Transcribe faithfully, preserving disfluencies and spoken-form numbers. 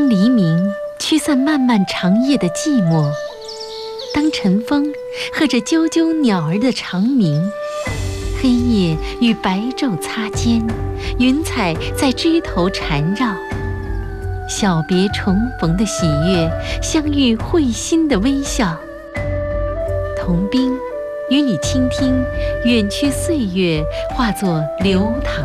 当黎明驱散漫漫长夜的寂寞，当晨风和着啾啾鸟儿的长鸣，黑夜与白昼擦肩，云彩在枝头缠绕，小别重逢的喜悦，相遇会心的微笑。童冰与你倾听远去岁月化作流淌